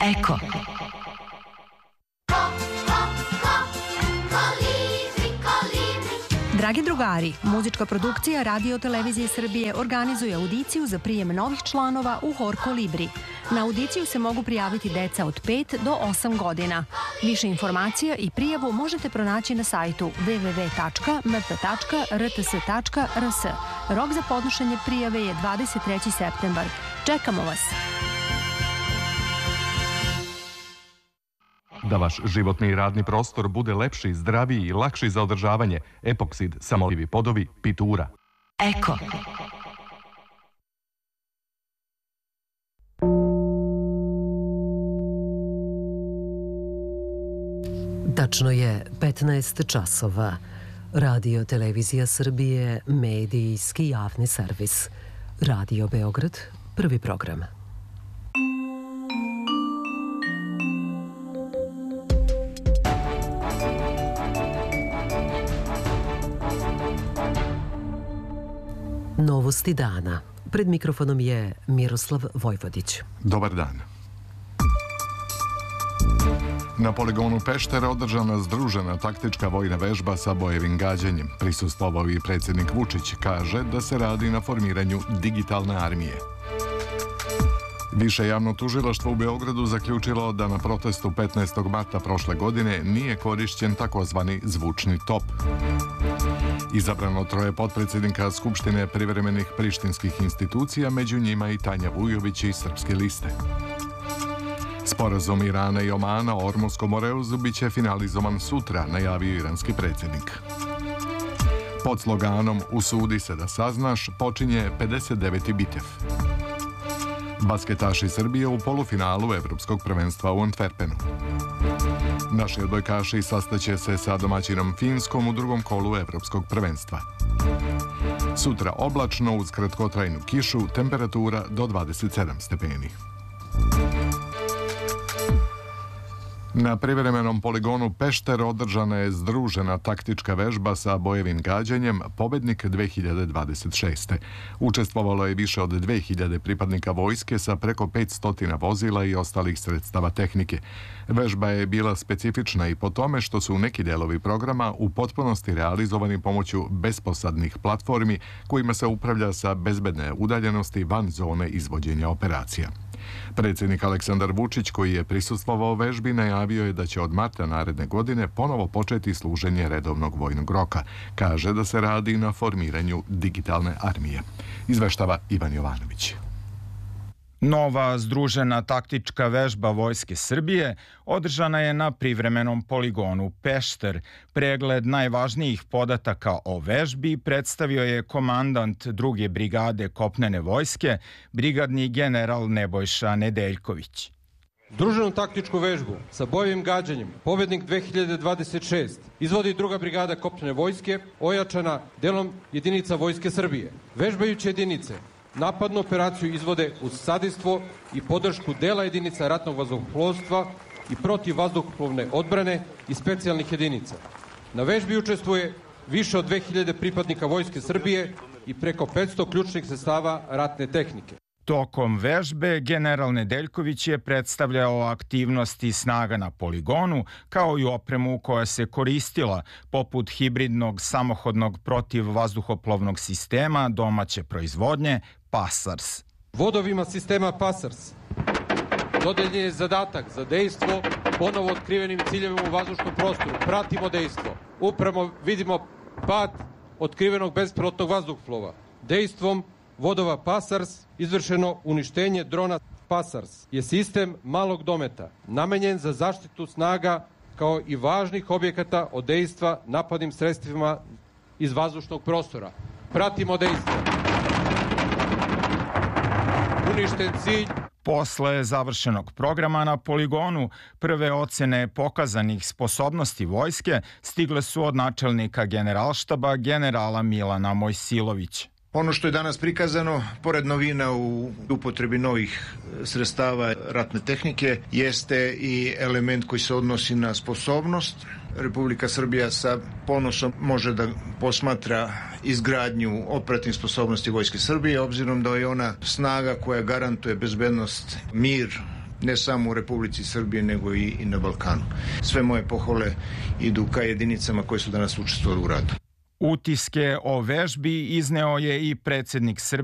Eko. Dragi drugari, muzička produkcija Radio Televizije Srbije organizuje audiciju za prijem novih članova u Hor Kolibri. Na audiciju se mogu prijaviti deca od 5 do 8 godina. Više informacija i prijavu možete pronaći na sajtu www.mp.rts.rs. Rok za podnošenje prijave je 23. septembar. Čekamo vas! Da vaš životni i radni prostor bude lepši, zdraviji i lakši za održavanje, Epoksid, samoljivi podovi, Pitura. Eko. Tačno je 15 časova. Radio Televizija Srbije, medijski javni servis. Radio Beograd, prvi program. Novosti dana. Pred mikrofonom je Miroslav Vojvodić. Dobar dan. Na poligonu Pešter održana združena taktička vojna vežba sa bojevim gađanjem. Prisustvovao i predsjednik Vučić, kaže da se radi na formiranju digitalne armije. Više javno tužilaštvo u Beogradu zaključilo da na protestu 15. marta prošle godine nije korišćen takozvani zvučni top. Izabrano 3 potpredsjednika Skupštine privremenih prištinskih institucija, među njima i Tanja Vujović iz Srpske liste. Sporazum Irana i Omana o Ormurskom moreuzu biće finalizovan sutra, najavio iranski predsjednik. Pod sloganom "Usudi se da saznaš" počinje 59. bitev. Basketaši Srbije u polufinalu Evropskog prvenstva u Antwerpenu. Naši odbojkaši sastaće se sa domaćinom Finskom u drugom kolu Evropskog prvenstva. Sutra oblačno uz kratkotrajnu kišu, temperatura do 27 stepeni. Na privremenom poligonu Pešter održana je združena taktička vežba sa bojevim gađanjem Pobednik 2026. Učestvovalo je više od 2000 pripadnika vojske sa preko 500 vozila i ostalih sredstava tehnike. Vežba je bila specifična i po tome što su neki delovi programa u potpunosti realizovani pomoću besposadnih platformi kojima se upravlja sa bezbedne udaljenosti van zone izvođenja operacija. Predsjednik Aleksandar Vučić, koji je prisustvovao vežbi, najavio je da će od marta naredne godine ponovo početi služenje redovnog vojnog roka. Kaže da se radi na formiranju digitalne armije. Izveštava Ivan Jovanović. Nova združena taktička vežba Vojske Srbije održana je na privremenom poligonu Pešter. Pregled najvažnijih podataka o vežbi predstavio je komandant 2. brigade kopnene vojske, brigadni general Nebojša Nedeljković. Združenu taktičku vežbu sa bojevim gađanjem Pobednik 2026 izvodi 2. brigada kopnene vojske, ojačana delom jedinica Vojske Srbije. Vežbajuće jedinice napadnu operaciju izvode uz sadejstvo i podršku dela jedinica ratnog vazduhoplovstva i protivvazduhoplovne odbrane i specijalnih jedinica. Na vežbi učestvuje više od 2000 pripadnika Vojske Srbije i preko 500 ključnih sredstava ratne tehnike. Tokom vežbe general Nedeljković je predstavljao aktivnosti snaga na poligonu, kao i opremu koja se koristila, poput hibridnog samohodnog protivvazduhoplovnog sistema domaće proizvodnje PASARS. Vodovima sistema PASARS dodeljen je zadatak za dejstvo ponovo otkrivenim ciljevima u vazdušnom prostoru. Pratimo dejstvo. Upravo vidimo pad otkrivenog bespilotnog vazduhoplova. Dejstvom vodova PASARS izvršeno uništenje drona. PASARS je sistem malog dometa, namenjen za zaštitu snaga kao i važnih objekata od dejstva napadnim sredstvima iz vazdušnog prostora. Pratimo dejstvo. Uništen cilj. Posle završenog programa na poligonu, prve ocene pokazanih sposobnosti vojske stigle su od načelnika Generalštaba generala Milana Mojsilovića. Ono što je danas prikazano, pored novina u upotrebi novih sredstava ratne tehnike, jeste i element koji se odnosi na sposobnost. Republika Srbija sa ponosom može da posmatra izgradnju operativnih sposobnosti Vojske Srbije, obzirom da je ona snaga koja garantuje bezbednost, mir ne samo u Republici Srbije, nego i na Balkanu. Sve moje pohvale idu ka jedinicama koje su danas učestvovali u radu. Utiske o vežbi izneo je i predsjednik Srbije